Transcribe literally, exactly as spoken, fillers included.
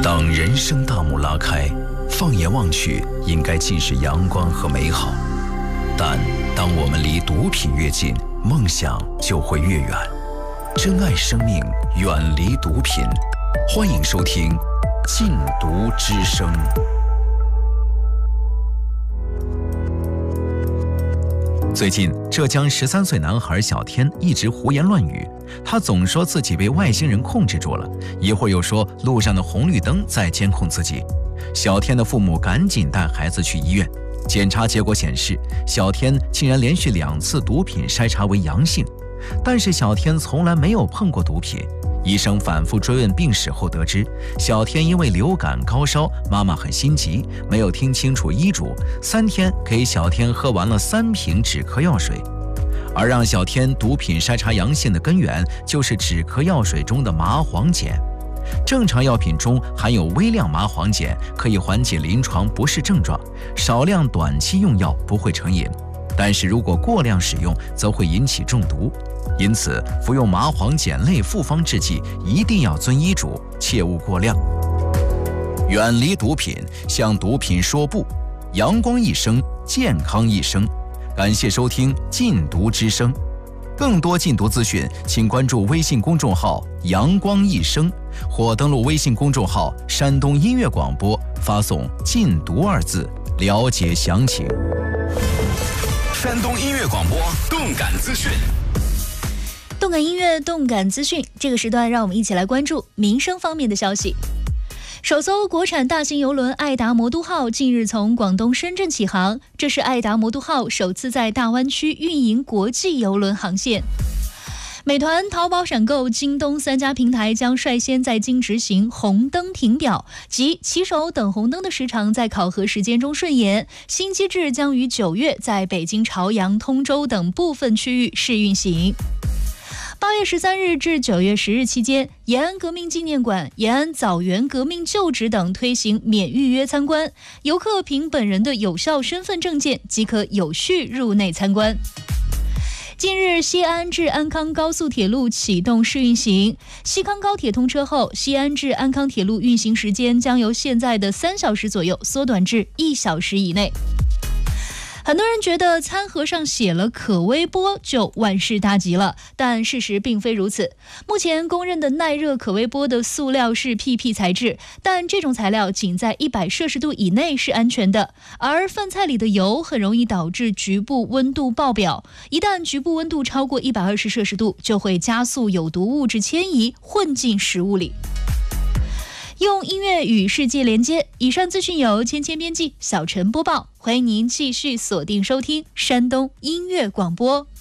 当人生大幕拉开，放眼望去，应该尽是阳光和美好。但当我们离毒品越近，梦想就会越远。珍爱生命，远离毒品。欢迎收听《禁毒之声》。最近，浙江十三岁男孩小天一直胡言乱语，他总说自己被外星人控制住了，一会儿又说路上的红绿灯在监控自己。小天的父母赶紧带孩子去医院，检查结果显示，小天竟然连续两次毒品筛查为阳性，但是小天从来没有碰过毒品。医生反复追问病史后得知，小天因为流感高烧，妈妈很心急，没有听清楚医嘱，三天给小天喝完了三瓶止咳药水。而让小天毒品筛查阳性的根源，就是止咳药水中的麻黄碱。正常药品中含有微量麻黄碱，可以缓解临床不适症状，少量短期用药不会成瘾，但是如果过量使用，则会引起中毒。因此，服用麻黄碱类复方制剂一定要遵医嘱，切勿过量。远离毒品，向毒品说不。阳光一生，健康一生。感谢收听《禁毒之声》，更多禁毒资讯，请关注微信公众号“阳光一生”，或登录微信公众号“山东音乐广播”，发送“禁毒”二字，了解详情。 山东音乐广播动感资讯。 动感音乐，动感资讯。这个时段，让我们一起来关注民生方面的消息。首艘国产大型邮轮爱达魔都号近日从广东深圳起航，这是爱达魔都号首次在大湾区运营国际邮轮航线。美团、淘宝闪购、京东三家平台将率先在京执行红灯停表，即骑手等红灯的时长在考核时间中顺延。新机制将于九月在北京朝阳、通州等部分区域试运行。八月十三日至九月十日期间，延安革命纪念馆、延安枣园革命旧址等推行免预约参观，游客凭本人的有效身份证件即可有序入内参观。近日，西安至安康高速铁路启动试运行，西康高铁通车后，西安至安康铁路运行时间将由现在的三小时左右缩短至一小时以内。很多人觉得餐盒上写了可微波就万事大吉了，但事实并非如此。目前公认的耐热可微波的塑料是 P P 材质，但这种材料仅在一百摄氏度以内是安全的，而饭菜里的油很容易导致局部温度爆表，一旦局部温度超过一百二十摄氏度，就会加速有毒物质迁移，混进食物里。用音乐与世界连接。以上资讯由芊芊编辑，小陈播报。欢迎您继续锁定收听山东音乐广播。